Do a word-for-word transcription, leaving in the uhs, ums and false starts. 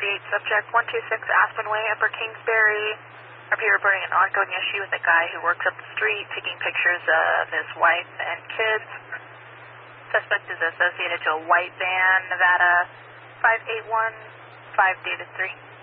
thirty-eight, subject one two six Aspen Way, Upper Kingsbury. R P reporting an ongoing issue with a guy who works up the street taking pictures of his wife and kids. Suspect is associated to a white van, Nevada five eight one five David three.